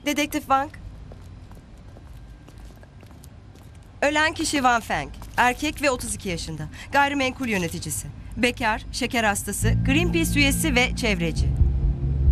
Dedektif Wang. Ölen kişi Van Feng. Erkek ve 32 yaşında. Gayrimenkul yöneticisi. Bekar, şeker hastası, Greenpeace üyesi ve çevreci.